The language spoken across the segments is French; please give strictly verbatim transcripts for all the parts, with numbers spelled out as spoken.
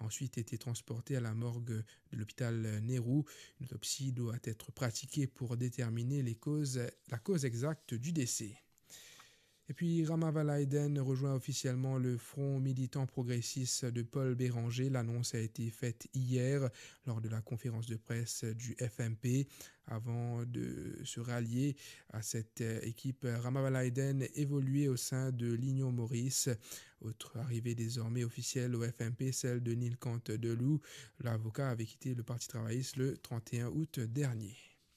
ensuite été transporté à la morgue de l'hôpital Nehru. Une autopsie doit être pratiquée pour déterminer les causes, la cause exacte du décès. Et puis Ramavala Eden rejoint officiellement le front militant progressiste de Paul Béranger. L'annonce a été faite hier lors de la conférence de presse du F M P. Avant de se rallier à cette équipe, Ramavala Eden évoluait au sein de l'Union Maurice. Autre arrivée désormais officielle au F M P, celle de Nilkant Delou. L'avocat avait quitté le Parti travailliste le trente et un août dernier.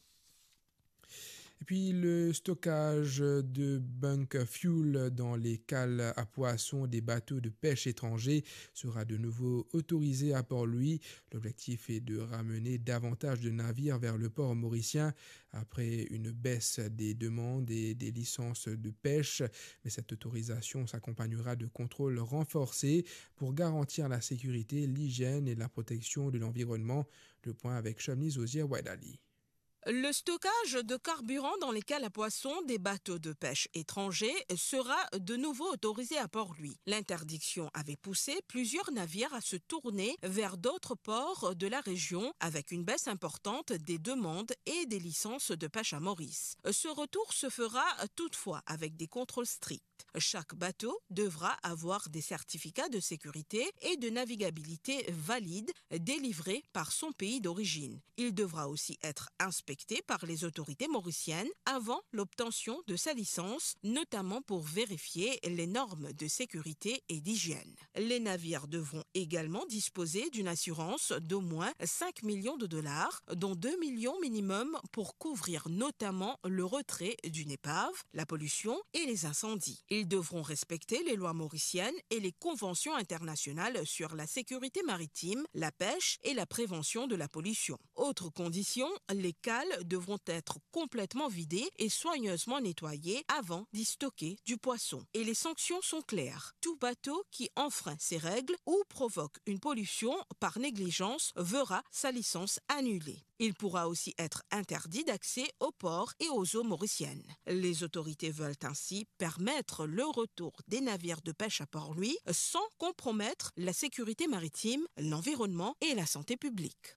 Et puis le stockage de bunk fuel dans les cales à poissons des bateaux de pêche étrangers sera de nouveau autorisé à Port-Louis. L'objectif est de ramener davantage de navires vers le port mauricien après une baisse des demandes et des licences de pêche. Mais cette autorisation s'accompagnera de contrôles renforcés pour garantir la sécurité, l'hygiène et la protection de l'environnement. Le point avec Chamni Osier Waidali. Le stockage de carburant dans les cales à poissons des bateaux de pêche étrangers sera de nouveau autorisé à Port-Louis. L'interdiction avait poussé plusieurs navires à se tourner vers d'autres ports de la région avec une baisse importante des demandes et des licences de pêche à Maurice. Ce retour se fera toutefois avec des contrôles stricts. Chaque bateau devra avoir des certificats de sécurité et de navigabilité valides délivrés par son pays d'origine. Il devra aussi être inspecté par les autorités mauriciennes avant l'obtention de sa licence, notamment pour vérifier les normes de sécurité et d'hygiène. Les navires devront également disposer d'une assurance d'au moins cinq millions de dollars, dont deux millions minimum pour couvrir notamment le retrait d'une épave, la pollution et les incendies. Ils devront respecter les lois mauriciennes et les conventions internationales sur la sécurité maritime, la pêche et la prévention de la pollution. Autre condition, les cales devront être complètement vidées et soigneusement nettoyées avant d'y stocker du poisson. Et les sanctions sont claires. Tout bateau qui enfreint ces règles ou provoque une pollution par négligence verra sa licence annulée. Il pourra aussi être interdit d'accès aux ports et aux eaux mauriciennes. Les autorités veulent ainsi permettre le retour des navires de pêche à Port-Louis sans compromettre la sécurité maritime, l'environnement et la santé publique.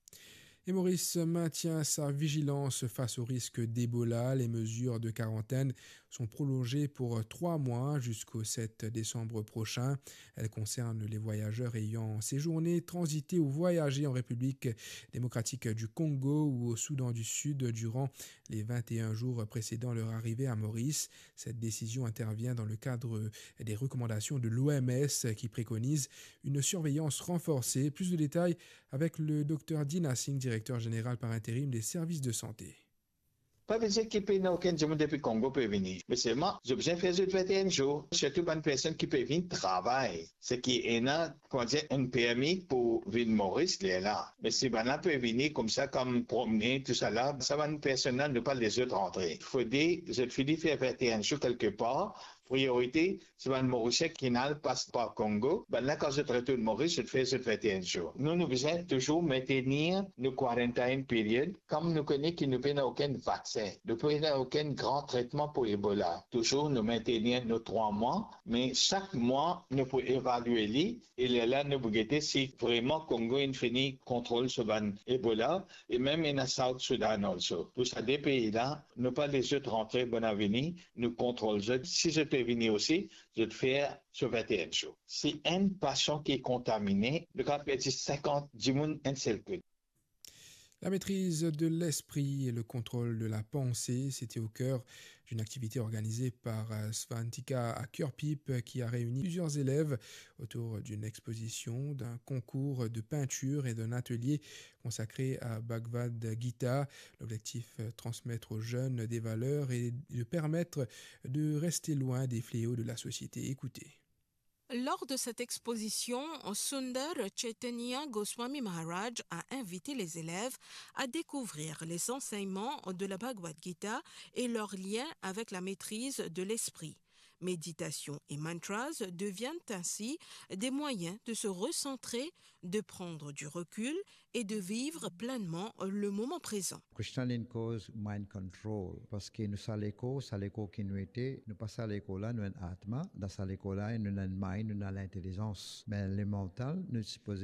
Et Maurice maintient sa vigilance face au risque d'Ebola. Les mesures de quarantaine sont prolongées pour trois mois jusqu'au sept décembre prochain. Elles concernent les voyageurs ayant séjourné, transité ou voyagé en République démocratique du Congo ou au Soudan du Sud durant les vingt et un jours précédant leur arrivée à Maurice. Cette décision intervient dans le cadre des recommandations de l'O M S qui préconise une surveillance renforcée. Plus de détails avec le docteur Dina Singh, directeur directeur général par intérim des services de santé. Pas besoin qu'il n'y ait aucun monde depuis le Congo peut venir. Mais c'est moi, j'ai besoin de faire vingt et un jours. Surtout pour une personne qui peut venir travailler. Ce qui est là, qu'on dit, un permis pour venir Maurice, il est là. Mais si on peut venir comme ça, comme promener, tout ça là, ça va une personne ne pas les autres rentrer. Il faut dire, je finis faire vingt et un jours quelque part. Priorité, c'est un Mauricien qui n'a passe par Congo. Ben là, quand je traite de Maurice, je fais ce vingt et un jours. Nous, nous besoin toujours maintenir nos quarantaine périodes, comme nous connaissons qu'il ne peut aucun vaccin, ne peut aucun grand traitement pour Ebola. Toujours nous maintenir nos trois mois, mais chaque mois, nous pouvons évaluer les, et là, nous pouvons guetter si vraiment Congo a fini contrôle sur Ebola, et même en South Sudan aussi. Pour ça, des pays-là, ne pas les autres rentrer bon avenir, nous contrôlons. Si je peux venir aussi, je vais faire sur vingt et un jours. Si un patient qui est contaminé, le cas peut être cinquante du monde un seul coup. La maîtrise de l'esprit et le contrôle de la pensée, c'était au cœur d'une activité organisée par Svantika à Cœur-Pipe qui a réuni plusieurs élèves autour d'une exposition, d'un concours de peinture et d'un atelier consacré à Bhagavad Gita. L'objectif, transmettre aux jeunes des valeurs et de permettre de rester loin des fléaux de la société. Écoutez. Lors de cette exposition, Sundar Chaitanya Goswami Maharaj a invité les élèves à découvrir les enseignements de la Bhagavad Gita et leur lien avec la maîtrise de l'esprit. Méditation et mantras deviennent ainsi des moyens de se recentrer, de prendre du recul et de vivre pleinement le moment présent. Krishna cause mind control parce que nous saleko saleko qui nous était nous pas saleko là nous un atma dans saleko là nous un mind nous avons l'intelligence mais le mental nous supposé